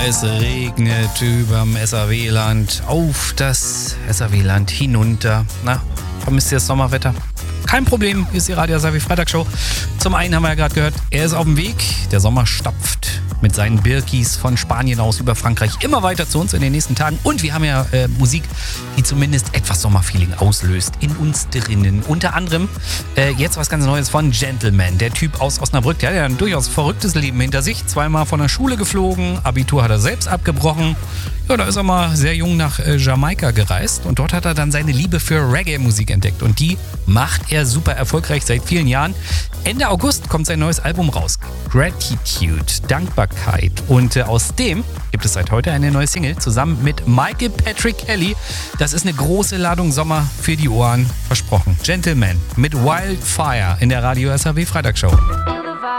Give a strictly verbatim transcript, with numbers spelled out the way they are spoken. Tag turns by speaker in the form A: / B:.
A: Es regnet überm S A W-Land, auf das S A W-Land hinunter. Na, vermisst ihr das Sommerwetter? Kein Problem, hier ist die Radio S A W Freitagsshow. Zum einen haben wir ja gerade gehört, er ist auf dem Weg. Der Sommer stapft mit seinen Birkis von Spanien aus über Frankreich immer weiter zu uns in den nächsten Tagen. Und wir haben ja äh, Musik, die zumindest etwas Sommerfeeling auslöst in uns drinnen. Unter anderem äh, jetzt was ganz Neues von Gentleman. Der Typ aus Osnabrück, der hat ja ein durchaus verrücktes Leben hinter sich. Zweimal von der Schule geflogen, Abitur hat er selbst abgebrochen. Ja, da ist er mal sehr jung nach äh, Jamaika gereist und dort hat er dann seine Liebe für Reggae-Musik entdeckt. Und die macht er super erfolgreich seit vielen Jahren. Ende August kommt sein neues Album raus. Gratitude, Dankbarkeit. Und äh, aus dem gibt es seit heute eine neue Single zusammen mit Michael Patrick Kelly. Das ist eine große Ladung Sommer für die Ohren, versprochen. Gentleman mit Wildfire in der Radio S A W Freitagsshow.